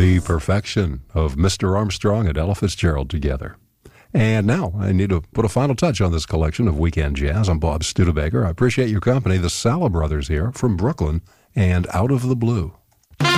The perfection of Mr. Armstrong and Ella Fitzgerald together. And now I need to put a final touch on this collection of Weekend Jazz. I'm Bob Studebaker. I appreciate your company. The Sala Brothers here from Brooklyn and Out of the Blue.